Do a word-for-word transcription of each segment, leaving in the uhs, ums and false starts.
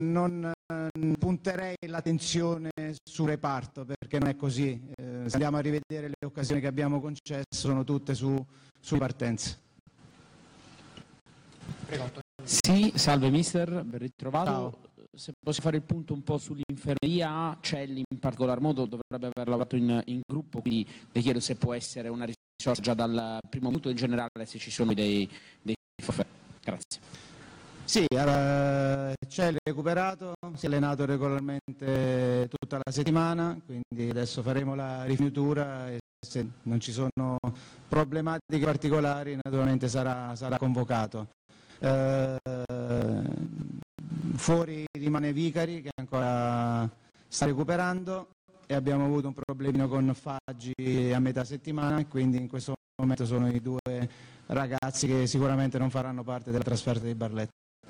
non eh, punterei l'attenzione sul reparto, perché non è così. Eh, se andiamo a rivedere le occasioni che abbiamo concesso, sono tutte su, su partenza. Prego. Sì, salve mister, ben ritrovato. Ciao. Se posso fare il punto un po' sull'infermeria, Celli in particolar modo dovrebbe aver lavorato in, in gruppo, quindi le chiedo se può essere una risorsa già dal primo minuto, in generale se ci sono dei, dei forfait. Grazie. Sì, allora, c'è recuperato, si è allenato regolarmente tutta la settimana, quindi adesso faremo la rifinitura e se non ci sono problematiche particolari naturalmente sarà, sarà convocato. Eh, fuori rimane Vicari che ancora sta recuperando e abbiamo avuto un problemino con Faggi a metà settimana, quindi in questo momento sono i due ragazzi che sicuramente non faranno parte della trasferta di Barletta.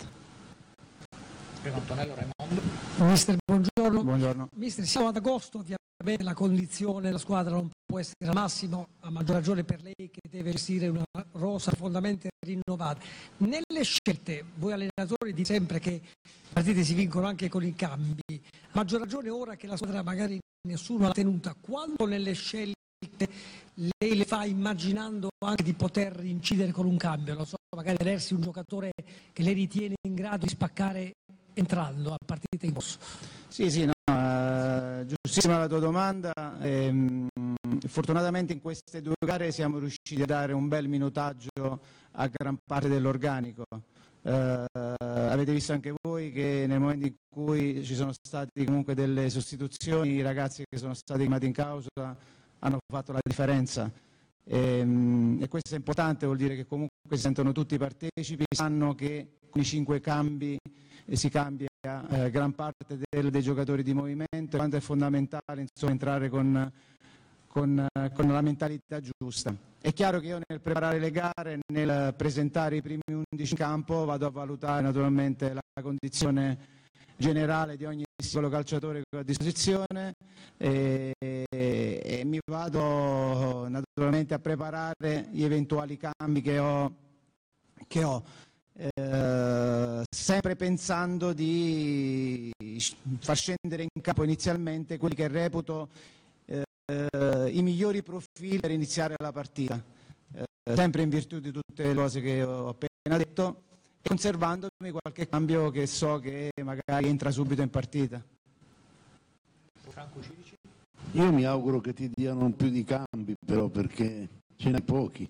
Prego Antonello Raimondo. Mister, buongiorno. Buongiorno. Mister, siamo ad agosto, ovviamente la condizione della squadra non può essere al massimo, a maggior ragione per lei che deve gestire una rosa profondamente rinnovata. Nelle scelte, voi allenatori dite sempre che le partite si vincono anche con i cambi, a maggior ragione ora che la squadra magari nessuno l'ha tenuta, quando nelle scelte lei le fa immaginando anche di poter incidere con un cambio, non so, magari vedersi un giocatore che lei ritiene in grado di spaccare entrando a partita in corso? Sì, sì, no, eh, giustissima la tua domanda. Ehm, fortunatamente in queste due gare siamo riusciti a dare un bel minutaggio a gran parte dell'organico. Eh, avete visto anche voi che nel momento in cui ci sono state comunque delle sostituzioni, i ragazzi che sono stati chiamati in causa hanno fatto la differenza. E, e questo è importante, vuol dire che comunque si sentono tutti partecipi, sanno che con i cinque cambi eh, si cambia eh, gran parte del, dei giocatori di movimento, quanto è fondamentale insomma, entrare con, con, con la mentalità giusta. È chiaro che io nel preparare le gare, nel presentare i primi undici in campo, vado a valutare naturalmente la condizione generale di ogni singolo calciatore che ho a disposizione e, e mi vado naturalmente a preparare gli eventuali cambi che ho, che ho eh, sempre pensando di far scendere in campo inizialmente quelli che reputo eh, i migliori profili per iniziare la partita, eh, sempre in virtù di tutte le cose che ho appena detto, conservandomi qualche cambio che so che magari entra subito in partita. Franco Cirici. Io mi auguro che ti diano un più di cambi, però, perché ce n'è pochi.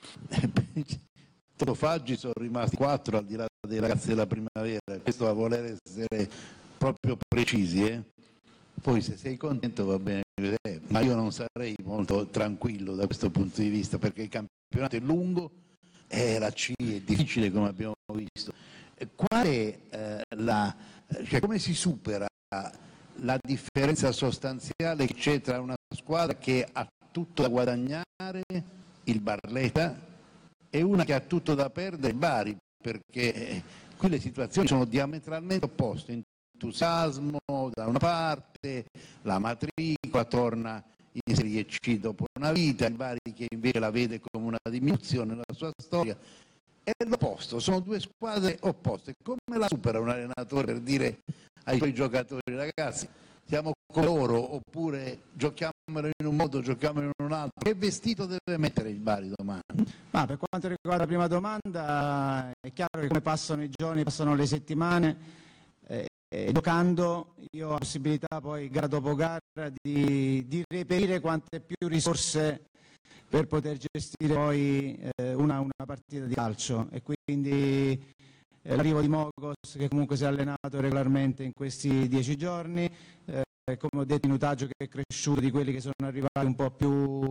Toto Faggi sono rimasti quattro al di là dei ragazzi della primavera, questo a voler essere proprio precisi, eh? Poi se sei contento va bene, ma io non sarei molto tranquillo da questo punto di vista, perché il campionato è lungo e la C è difficile come abbiamo visto. Qual è eh, la, cioè, come si supera la differenza sostanziale che c'è tra una squadra che ha tutto da guadagnare, il Barletta, e una che ha tutto da perdere, il Bari, perché eh, qui le situazioni sono diametralmente opposte, entusiasmo da una parte, la matricola torna in Serie C dopo una vita, il Bari che invece la vede come una diminuzione nella sua storia, è l'opposto, sono due squadre opposte. Come la supera un allenatore per dire ai suoi giocatori, ragazzi, siamo con loro, oppure giochiamolo in un modo, giochiamolo in un altro? Che vestito deve mettere il Bari domani? Ma per quanto riguarda la prima domanda, è chiaro che come passano i giorni, passano le settimane, eh, eh, giocando io ho la possibilità poi gara dopo gara di, di reperire quante più risorse per poter gestire poi eh, una, una partita di calcio, e quindi eh, l'arrivo di Mogos che comunque si è allenato regolarmente in questi dieci giorni, eh, come ho detto, il minutaggio che è cresciuto di quelli che sono arrivati un po' più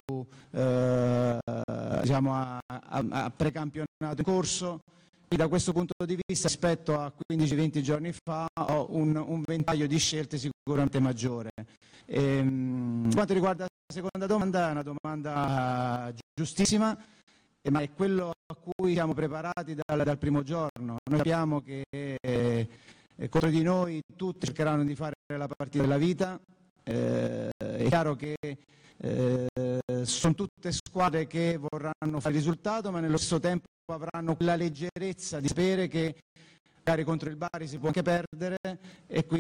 eh, diciamo a, a, a precampionato in corso. E da questo punto di vista rispetto a quindici venti giorni fa ho un, un ventaglio di scelte sicuramente maggiore. E, per quanto riguarda la seconda domanda, è una domanda giustissima, ma è quello a cui siamo preparati dal, dal primo giorno. Noi sappiamo che eh, contro di noi tutti cercheranno di fare la partita della vita, eh, è chiaro che eh, sono tutte squadre che vorranno fare il risultato, ma nello stesso tempo avranno quella leggerezza di sapere che magari contro il Bari si può anche perdere e quindi